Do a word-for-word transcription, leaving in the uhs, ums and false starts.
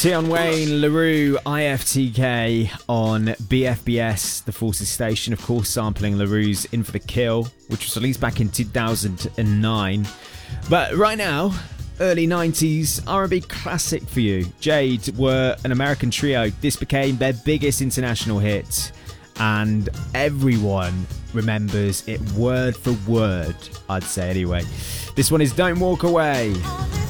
Tion Wayne, LaRue, I F T K on B F B S, the Forces Station, of course sampling LaRue's In For The Kill, which was released back in two thousand nine. But right now, early nineties R and B classic for you. Jade were an American trio. This became their biggest international hit, and everyone remembers it word for word, I'd say anyway. This one is Don't Walk Away.